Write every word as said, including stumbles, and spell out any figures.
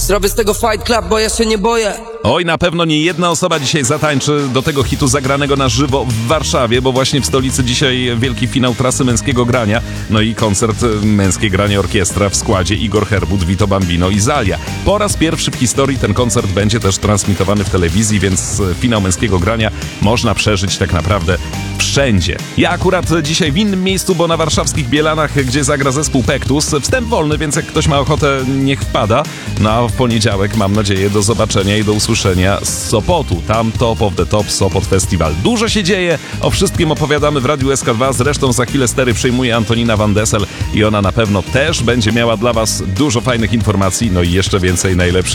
Zrobię z tego Fight Club, bo ja się nie boję. Oj, na pewno nie jedna osoba dzisiaj zatańczy do tego hitu zagranego na żywo w Warszawie, bo właśnie w stolicy dzisiaj wielki finał trasy męskiego grania. No i koncert Męskie Granie Orkiestra w składzie Igor Herbut, Vito Bambino i Zalia. Po raz pierwszy w historii ten koncert będzie też transmitowany w telewizji, więc finał Męskiego Grania można przeżyć tak naprawdę wszędzie. Ja akurat dzisiaj w innym miejscu, bo na warszawskich Bielanach, gdzie zagra zespół Pektus. Wstęp wolny, więc jak ktoś ma ochotę, niech wpada. No a w poniedziałek mam nadzieję do zobaczenia i do usłyszenia z Sopotu. Tam Top of the Top Sopot Festival. Dużo się dzieje, o wszystkim opowiadamy w Radiu S K dwa. Zresztą za chwilę stery przyjmuje Antonina Van Dessel i ona na pewno też będzie miała dla was dużo fajnych informacji, no i jeszcze więcej najlepszych